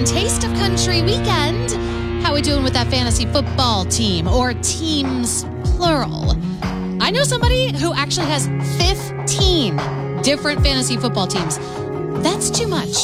on Taste of Country Weekend. How we doing with that fantasy football team, or teams plural? I know somebody who actually has 15 different fantasy football teams. That's too much.